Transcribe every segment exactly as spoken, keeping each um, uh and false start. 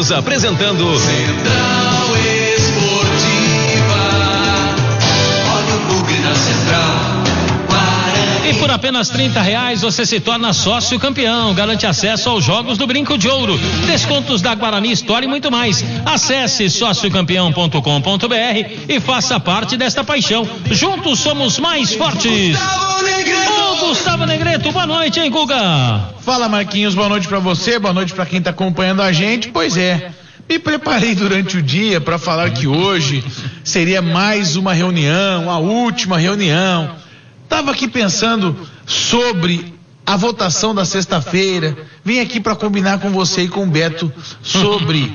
Estamos apresentando Central Esportiva. Olha o bugre na Central. E por apenas trinta reais você se torna sócio campeão, garante acesso aos jogos do Brinco de Ouro, descontos da Guarani Store e muito mais. Acesse sócio campeão ponto com ponto br e faça parte desta paixão. Juntos somos mais fortes. Ô Gustavo Negreto, boa noite, hein, Guga? Fala, Marquinhos, boa noite pra você, boa noite pra quem tá acompanhando a gente. Pois é, me preparei durante o dia para falar que hoje seria mais uma reunião, a última reunião. Estava aqui pensando sobre a votação da sexta-feira. Vim aqui para combinar com você e com o Beto sobre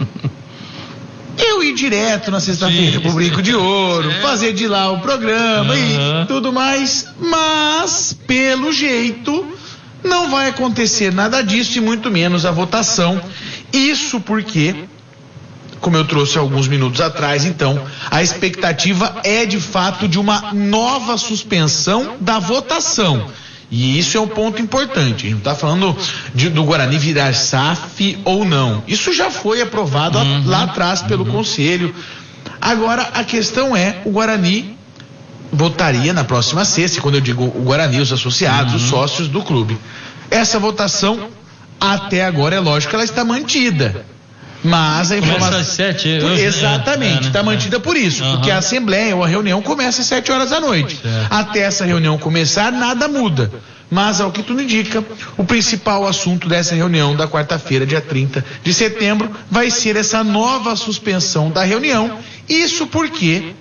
eu ir direto na sexta-feira pro Brinco de Ouro, fazer de lá o programa uhum. e tudo mais. Mas, pelo jeito, não vai acontecer nada disso e muito menos a votação. Isso porque, como eu trouxe alguns minutos atrás, então, a expectativa é de fato de uma nova suspensão da votação. E isso é um ponto importante. A gente não está falando de, do Guarani virar S A F ou não. Isso já foi aprovado uhum. lá atrás pelo uhum. Conselho. Agora, a questão é, o Guarani votaria na próxima sexta, quando eu digo o Guarani, os associados, uhum. os sócios do clube. Essa votação, até agora, é lógico, ela está mantida. Mas a informação. Começa às sete. Exatamente, está é, né? mantida por isso, uhum. porque a assembleia ou a reunião começa às sete horas da noite. Certo. Até essa reunião começar, nada muda. Mas, ao que tudo indica, o principal assunto dessa reunião da quarta-feira, dia trinta de setembro, vai ser essa nova suspensão da reunião. Isso porque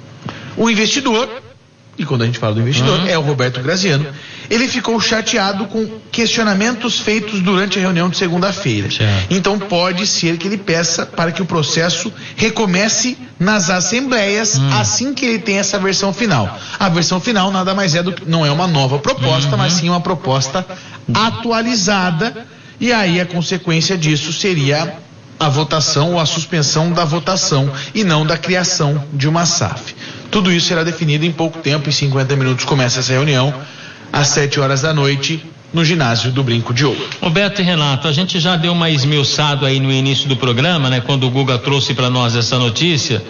o investidor, e quando a gente fala do investidor, uhum. é o Roberto Graziano, ele ficou chateado com questionamentos feitos durante a reunião de segunda-feira. Então pode ser que ele peça para que o processo recomece nas assembleias uhum. assim que ele tem essa versão final. A versão final nada mais é do que, não é uma nova proposta, uhum. mas sim uma proposta atualizada, e aí a consequência disso seria a votação ou a suspensão da votação e não da criação de uma S A F. Tudo isso será definido em pouco tempo, em cinquenta minutos começa essa reunião, às sete horas da noite, no ginásio do Brinco de Ouro. Roberto e Renato, a gente já deu uma esmiuçada aí no início do programa, né, quando o Guga trouxe para nós essa notícia,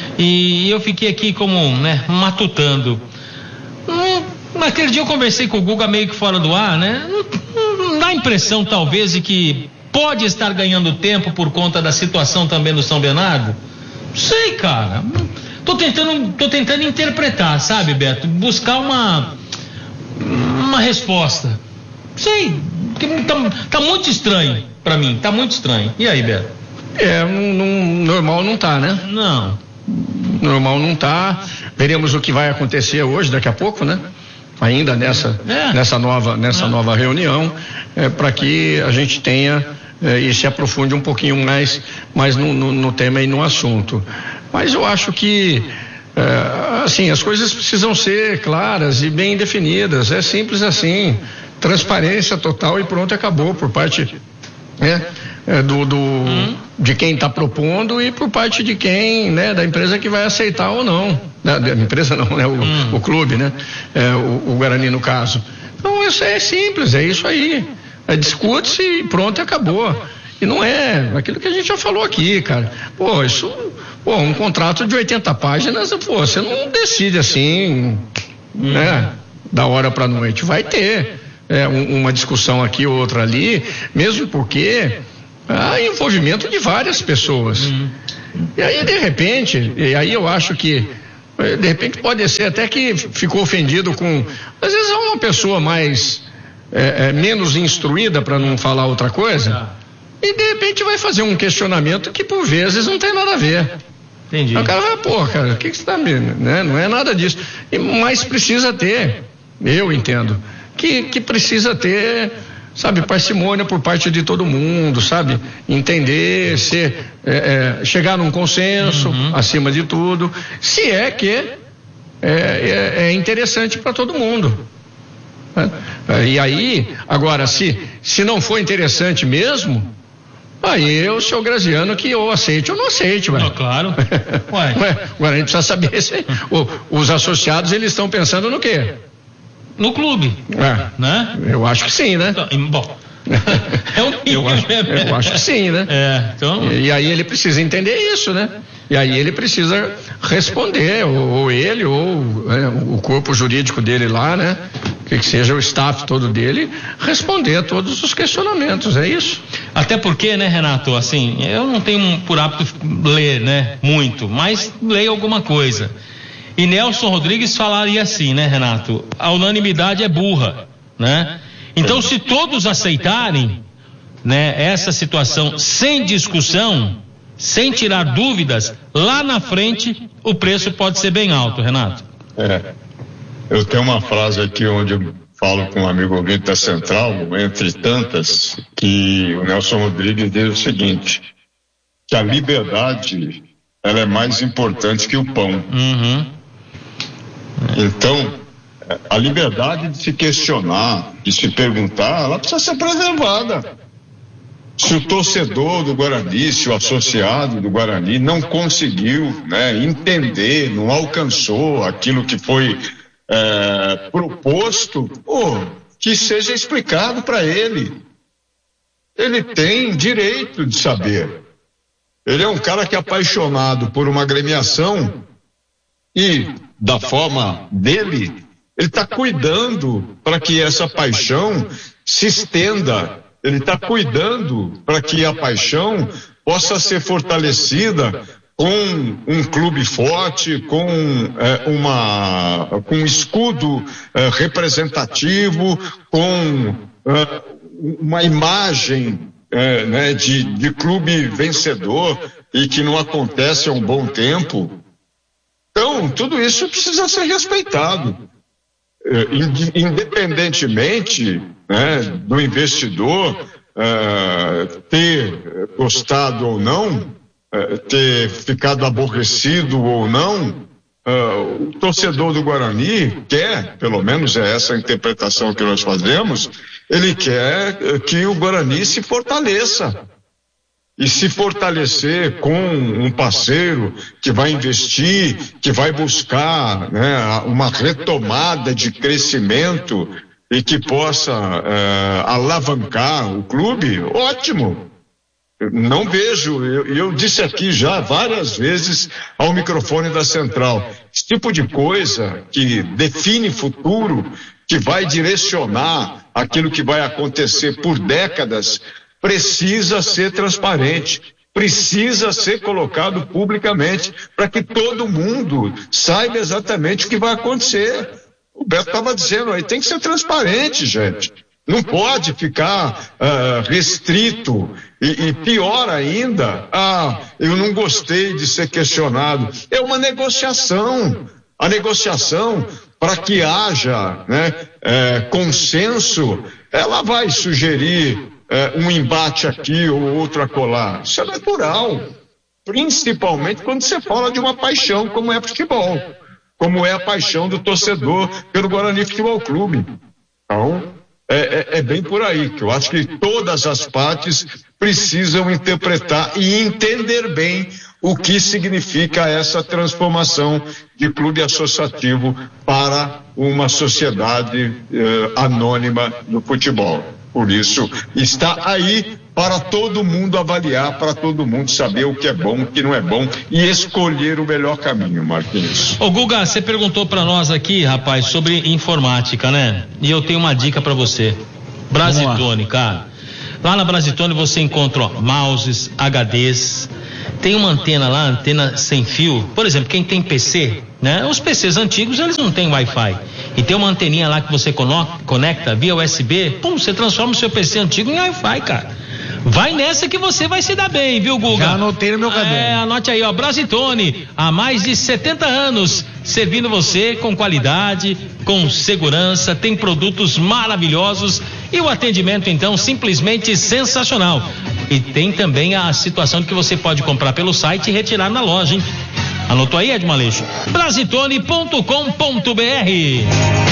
e eu fiquei aqui como, né, matutando. Hum, naquele dia eu conversei com o Guga meio que fora do ar, né, não dá a impressão talvez de que pode estar ganhando tempo por conta da situação também do São Bernardo? Sei, cara. Tô tentando, tô tentando interpretar, sabe, Beto? Buscar uma uma resposta. Sei, tá, tá muito estranho pra mim, tá muito estranho. E aí, Beto? É, não, normal não tá, né? Não. Normal não tá. Veremos o que vai acontecer hoje, daqui a pouco, né? Ainda nessa, é. nessa nova, nessa é. nova reunião, é, para que a gente tenha é, e se aprofunde um pouquinho mais, mais no, no, no tema e no assunto. Mas eu acho que É, assim, as coisas precisam ser claras e bem definidas, é simples assim, transparência total e pronto, acabou, por parte né, é, do, do hum. de quem está propondo e por parte de quem, né, da empresa que vai aceitar ou não, da, da empresa não, né, o, hum. o clube, né, é, o, o Guarani no caso. Então isso é simples, é isso aí, é, discute-se e pronto, acabou. E não é aquilo que a gente já falou aqui, cara. Pô, isso, pô, um contrato de oitenta páginas, pô, você não decide assim, hum. né, da hora pra noite. Vai ter é, um, uma discussão aqui, outra ali, mesmo porque há envolvimento de várias pessoas. Hum. E aí, de repente, e aí eu acho que, de repente pode ser até que ficou ofendido com, às vezes é uma pessoa mais, é, é, menos instruída, pra não falar outra coisa. E de repente vai fazer um questionamento que por vezes não tem nada a ver. Entendi. O cara vai, pô, cara, o que que você tá vendo? Né? Não é nada disso. E, mas precisa ter, eu entendo, que, que precisa ter, sabe, parcimônia por parte de todo mundo, sabe? Entender, ser, é, é, chegar num consenso, uhum. acima de tudo, se é que é, é, é interessante para todo mundo. E aí, agora, se, se não for interessante mesmo, aí é o seu Graziano que ou aceite ou não aceite, ué. Não, claro. Ué. Ué, agora a gente precisa saber se o, os associados, eles estão pensando no quê? No clube, é, né? Eu acho que sim, né? Então, bom, É um eu, acho, eu acho que sim, né? É, então... E, e aí ele precisa entender isso, né? E aí ele precisa responder, ou, ou ele, ou é, o corpo jurídico dele lá, né? Que, que seja o staff todo dele, responder a todos os questionamentos, é isso. Até porque, né, Renato, assim, eu não tenho por hábito ler, né, muito, mas leio alguma coisa. E Nelson Rodrigues falaria assim, né, Renato? A unanimidade é burra, né? Então, se todos aceitarem, né, essa situação sem discussão, sem tirar dúvidas, lá na frente o preço pode ser bem alto, Renato. É, eu tenho uma frase aqui onde eu falo com um amigo ouvinte da Central, entre tantas, que o Nelson Rodrigues diz o seguinte, que a liberdade, ela é mais importante que o pão. Uhum. Então, a liberdade de se questionar, de se perguntar, ela precisa ser preservada. Se o torcedor do Guarani, se o associado do Guarani não conseguiu, né, entender, não alcançou aquilo que foi é, proposto, pô, que seja explicado para ele. Ele tem direito de saber. Ele é um cara que é apaixonado por uma agremiação e, da forma dele, ele está cuidando para que essa paixão se estenda. Ele está cuidando para que a paixão possa ser fortalecida com um clube forte, com é, uma, com um escudo é, representativo, com é, uma imagem é, né, de, de clube vencedor e que não acontece há um bom tempo. Então, tudo isso precisa ser respeitado. É, independentemente, né, do investidor uh, ter gostado ou não, uh, ter ficado aborrecido ou não, uh, o torcedor do Guarani quer, pelo menos é essa a interpretação que nós fazemos, ele quer que o Guarani se fortaleça. E se fortalecer com um parceiro que vai investir, que vai buscar, né, uma retomada de crescimento e que possa é, alavancar o clube, ótimo. Eu não vejo, eu, eu disse aqui já várias vezes ao microfone da Central, esse tipo de coisa que define futuro, que vai direcionar aquilo que vai acontecer por décadas, precisa ser transparente, precisa ser colocado publicamente para que todo mundo saiba exatamente o que vai acontecer. O Beto estava dizendo aí, tem que ser transparente, gente. Não pode ficar uh, restrito e, e pior ainda, ah, eu não gostei de ser questionado. É uma negociação. A negociação, para que haja, né, é, consenso, ela vai sugerir É, um embate aqui ou outro acolá. Isso é natural, principalmente quando você fala de uma paixão como é futebol, como é a paixão do torcedor pelo Guarani Futebol Clube. Então, é, é, é bem por aí, que eu acho que todas as partes precisam interpretar e entender bem o que significa essa transformação de clube associativo para uma sociedade eh, anônima do futebol. Por isso, está aí para todo mundo avaliar, para todo mundo saber o que é bom, o que não é bom e escolher o melhor caminho, Marquinhos. Ô Guga, você perguntou para nós aqui, rapaz, sobre informática, né? E eu tenho uma dica para você. Brasitone, cara. Lá na Brasitone você encontra ó, mouses, H Ds, tem uma antena lá, antena sem fio. Por exemplo, quem tem P C, né? Os P Cs antigos, eles não têm Wi-Fi. E tem uma anteninha lá que você conecta via U S B, pum, você transforma o seu P C antigo em Wi-Fi, cara. Vai nessa que você vai se dar bem, viu, Guga? Já anotei no meu caderno. É, anote aí, ó, Brasitone, há mais de setenta anos, servindo você com qualidade, com segurança, tem produtos maravilhosos e o atendimento, então, simplesmente sensacional. E tem também a situação de que você pode comprar pelo site e retirar na loja, hein? Anotou aí, Edmaleixo? Brasitone ponto com ponto br.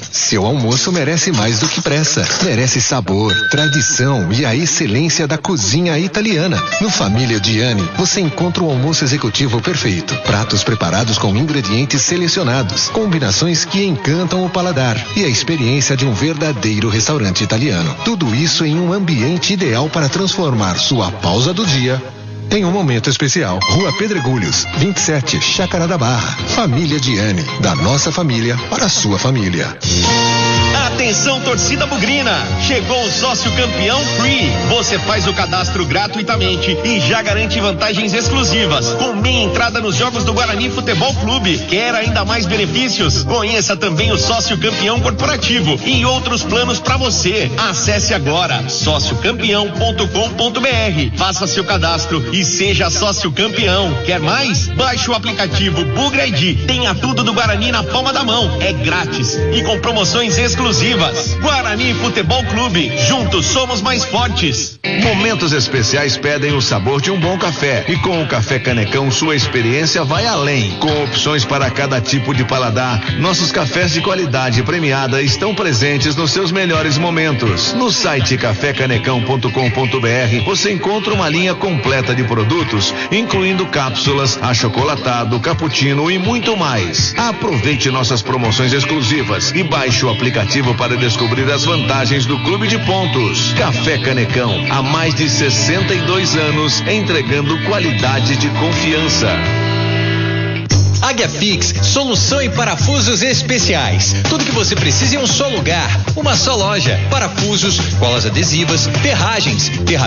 Seu almoço merece mais do que pressa. Merece sabor, tradição e a excelência da cozinha italiana. No Família Diani, você encontra o almoço executivo perfeito. Pratos preparados com ingredientes selecionados, combinações que encantam o paladar e a experiência de um verdadeiro restaurante italiano. Tudo isso em um ambiente ideal para transformar sua pausa do dia em um momento especial. Rua Pedregulhos, vinte e sete, Chácara da Barra. Família Diani, da nossa família para a sua família. Atenção, torcida bugrina! Chegou o sócio campeão Free. Você faz o cadastro gratuitamente e já garante vantagens exclusivas, com meia entrada nos jogos do Guarani Futebol Clube. Quer ainda mais benefícios? Conheça também o sócio campeão corporativo e outros planos para você. Acesse agora sócio campeão ponto com ponto br. Faça seu cadastro e seja sócio campeão. Quer mais? Baixe o aplicativo Bugra I D. Tenha tudo do Guarani na palma da mão. É grátis e com promoções exclusivas. Guarani Futebol Clube, juntos somos mais fortes. Momentos especiais pedem o sabor de um bom café, e com o Café Canecão sua experiência vai além. Com opções para cada tipo de paladar, nossos cafés de qualidade premiada estão presentes nos seus melhores momentos. No site café canecão ponto com ponto br você encontra uma linha completa de produtos, incluindo cápsulas, achocolatado, cappuccino e muito mais. Aproveite nossas promoções exclusivas e baixe o aplicativo para descobrir as vantagens do Clube de Pontos. Café Canecão, há mais de sessenta e dois anos, entregando qualidade de confiança. Águia Fix, solução em parafusos especiais. Tudo que você precisa em um só lugar, uma só loja. Parafusos, colas adesivas, ferragens, ferramentas